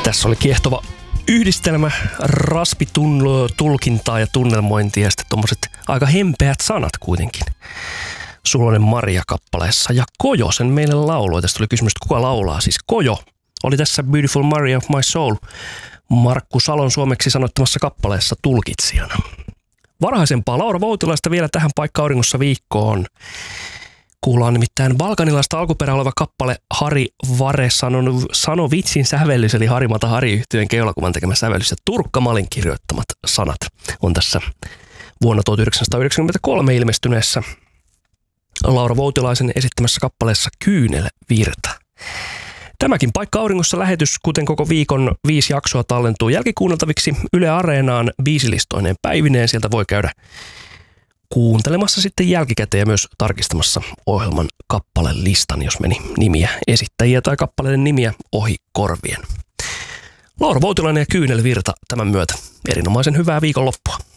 Tässä oli kiehtova yhdistelmä raspitulkintaa ja tunnelmointia ja sitten tommoset aika hempeät sanat kuitenkin. Suloinen Maria-kappaleessa. Ja Kojo sen meille lauloi. Tästä tuli kysymys, että kuka laulaa. Siis Kojo oli tässä Beautiful Maria of My Soul Markku Salon suomeksi sanoittamassa kappaleessa tulkitsijana. Varhaisempaa Laura Voutilaista vielä tähän Paikka-auringossa viikkoon. Kuullaan nimittäin balkanilaista alkuperää oleva kappale Hari Vare Sanovitsin sävellys, eli Harimata Hari-yhtyeen keulakuvan tekemä sävellys ja Turkka Malin kirjoittamat sanat on tässä vuonna 1993 ilmestyneessä Laura Voutilaisen esittämässä kappaleessa Kyynelvirta. Tämäkin Paikka-auringossa lähetys, kuten koko viikon 5 jaksoa, tallentuu jälkikuunneltaviksi Yle Areenaan biisilistoineen päivineen. Sieltä voi käydä kuuntelemassa sitten jälkikäteen ja myös tarkistamassa ohjelman kappalelistan, jos meni nimiä, esittäjiä tai kappaleiden nimiä ohi korvien. Laura Voutilainen ja Kyynelvirta tämän myötä. Erinomaisen hyvää viikonloppua.